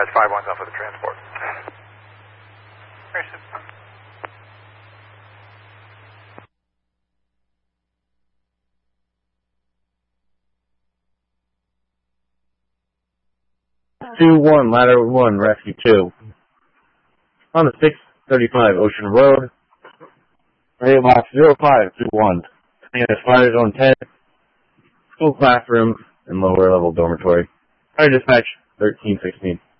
Dispatch 5-1's off with the transport. Appreciate it. 2-1, ladder 1, rescue 2. On the 635 Ocean Road. Radio box 0521. Fire zone 10. School classroom and lower level dormitory. Fire dispatch 1316.